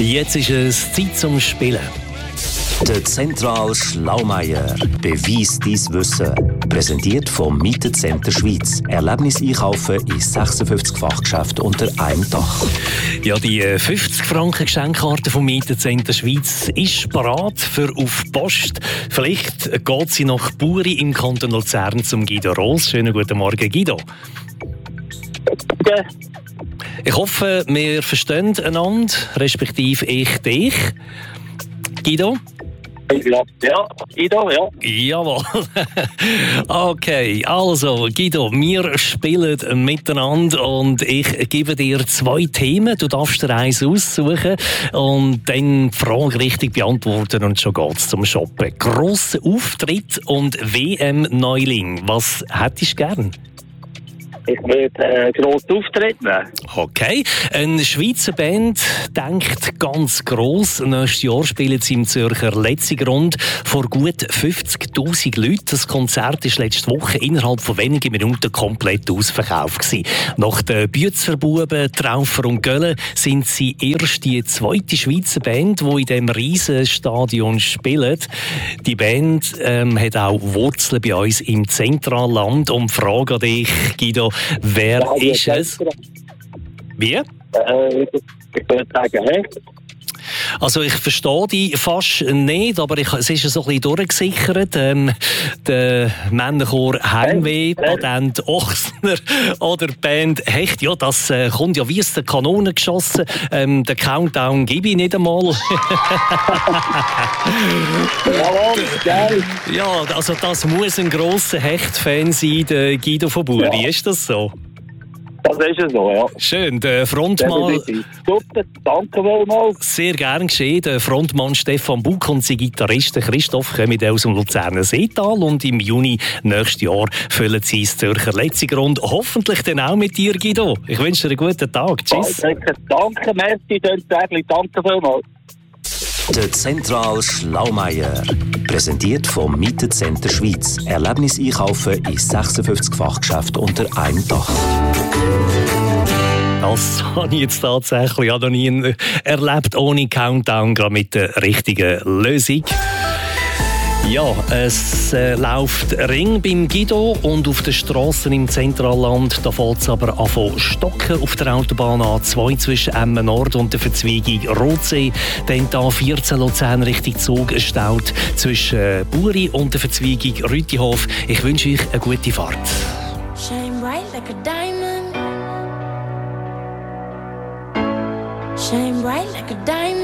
Jetzt ist es Zeit zum Spielen. Der Zentral Schlaumeier. Beweis dein Wissen. Präsentiert vom Mietencenter Schweiz. Erlebnis einkaufen in 56 Fachgeschäften unter einem Dach. Ja, die 50 Franken Geschenkkarte vom Mietencenter Schweiz ist parat für auf die Post. Vielleicht geht sie nach Buri im Kanton Luzern zum Guido Ross. Schönen guten Morgen, Guido. Ja. Ich hoffe, wir verstehen einander, respektive ich dich. Guido? Ja, Guido, ja. Jawohl. Okay, also Guido, wir spielen miteinander und ich gebe dir 2 Themen. Du darfst dir eins aussuchen und dann die Frage richtig beantworten und schon geht's zum Shoppen. Grosser Auftritt und WM-Neuling. Was hättest du gern? Ich würde einen grossen Auftritt nehmen. Okay. Eine Schweizer Band denkt ganz gross. Nächstes Jahr spielen sie im Zürcher Letzigrund vor gut 50'000 Leuten. Das Konzert war letzte Woche innerhalb von wenigen Minuten komplett ausverkauft gewesen. Nach den Büetzerbuben, Traufer und Gölle sind sie erst die zweite Schweizer Band, die in diesem riesen Stadion spielt. Die Band hat auch Wurzeln bei uns im Zentralland. Und frage an dich, Guido, wer ist es? Wie? Ich würde sagen, Hecht. Also ich verstehe dich fast nicht, aber es ist so ein bisschen durchgesichert. Der Männerchor Heimweh, Patent Ochsner oder die Band Hecht. Ja, das kommt ja wie aus der Kanone geschossen. Den Countdown gebe ich nicht einmal. Jawohl, geil. Ja, also das muss ein grosser Hecht-Fan sein, der Guido von Buri. Ja. Ist das so? Das ist es so, ja. Schön, der Frontmann... Super, danke vielmals. Sehr gern geschehen. Der Frontmann Stefan Buck und sein Gitarrist Christoph kommen aus dem Luzerner Seetal und im Juni nächstes Jahr füllen sie das Zürcher Letzigrund. Hoffentlich dann auch mit dir, Guido. Ich wünsche dir einen guten Tag. Tschüss. Danke, merci, danke vielmals. Der Zentral Schlaumeier. Präsentiert vom Mietencenter Schweiz. Erlebnis einkaufen in 56 Fachgeschäften unter einem Dach. Das habe ich jetzt tatsächlich noch nie erlebt, ohne Countdown, gerade mit der richtigen Lösung. Ja, es läuft Ring beim Guido und auf den Strassen im Zentralland. Da fällt es aber an von stocken auf der Autobahn A2 zwischen Emmen Nord und der Verzweigung Rotsee. Dann da 14 Luzern Richtung Zug staut zwischen Buri und der Verzweigung Rütihof. Ich wünsche euch eine gute Fahrt. Shine bright like a diamond. Shine bright like a diamond.